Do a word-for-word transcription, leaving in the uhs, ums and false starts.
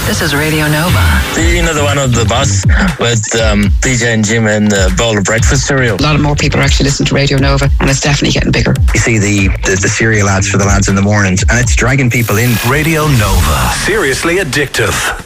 This is Radio Nova. You know the one on the bus with um, D J and Jim and the bowl of breakfast cereal? A lot of more people are actually listening to Radio Nova, and it's definitely getting bigger. You see the, the, the cereal ads for the lads in the mornings, and it's dragging people in. Radio Nova. Seriously addictive.